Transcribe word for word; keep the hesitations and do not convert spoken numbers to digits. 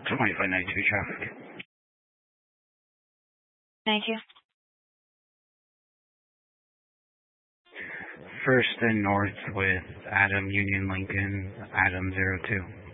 twenty-five ninety-two traffic. Thank you. First and North with Adam Union Lincoln, Adam zero two.